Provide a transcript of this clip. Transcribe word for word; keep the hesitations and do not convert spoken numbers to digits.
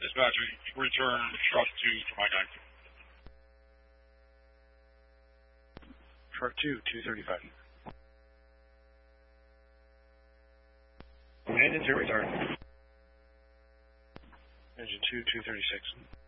Dispatcher, return truck two to my nine. Truck two, two thirty-five. Engine two, return. Engine two, two thirty-six.